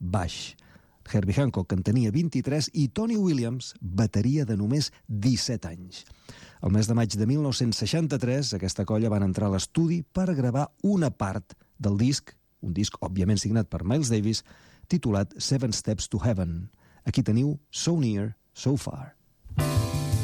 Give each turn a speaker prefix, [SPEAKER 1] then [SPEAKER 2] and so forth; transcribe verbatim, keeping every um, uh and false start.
[SPEAKER 1] baix. Herbie Hancock, que en tenia vint-i-tres, i Tony Williams, bateria de només disset anys. El mes de maig de mil nou-cents seixanta-tres, aquesta colla van entrar a l'estudi per gravar una part del disc, un disc òbviament signat per Miles Davis, titulat Seven Steps to Heaven. Aquí teniu So Near, So Far.